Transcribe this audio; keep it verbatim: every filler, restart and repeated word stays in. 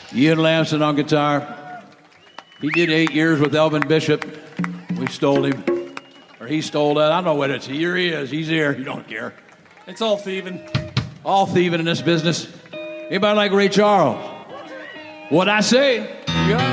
Ian Lamson on guitar. He did eight years with Elvin Bishop. We stole him. Or he stole that. I don't know what it's. Here he is. He's here. You don't care. It's all thieving. All thieving in this business. Anybody like Ray Charles? What I say? Yeah.